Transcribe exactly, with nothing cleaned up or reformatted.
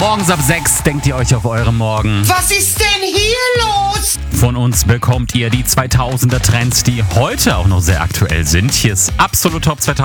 Morgens ab sechs denkt ihr euch auf euren Morgen. Was ist denn hier los? Von uns bekommt ihr die zweitausender Trends, die heute auch noch sehr aktuell sind. Hier ist Absolut Top zweitausend.